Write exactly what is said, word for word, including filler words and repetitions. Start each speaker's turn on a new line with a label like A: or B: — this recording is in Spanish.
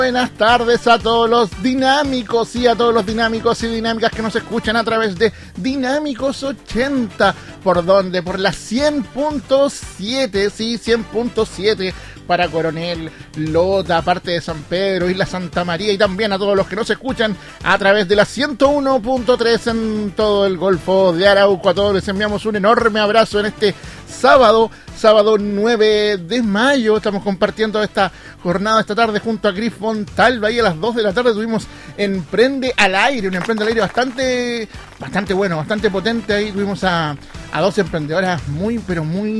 A: Buenas tardes a todos los dinámicos y a todos los dinámicos y dinámicas que nos escuchan a través de Dinámicos ochenta. ¿Por dónde? Por la cien punto siete, sí, cien punto siete para Coronel, Lota, parte de San Pedro, Isla Santa María, y también a todos los que nos escuchan a través de la ciento uno punto tres en todo el Golfo de Arauco. A todos les enviamos un enorme abrazo en este sábado, sábado nueve de mayo. Estamos compartiendo esta jornada esta tarde junto a Cris Montalva, y a las dos de la tarde tuvimos Emprende al Aire, un Emprende al Aire bastante, bastante bueno, bastante potente. Ahí tuvimos a, a dos emprendedoras muy, pero muy